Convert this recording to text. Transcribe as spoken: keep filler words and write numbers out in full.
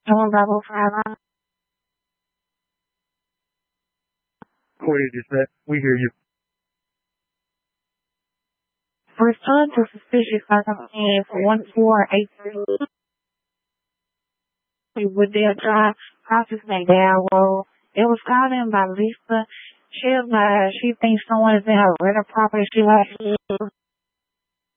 Hello, Bravo five. What did you say? We hear you. Respond to suspicious circumstance one four eight three. With their drive, Process McDowell Road. It was called in by Lisa. She was like, she thinks someone is in her rental property. She like,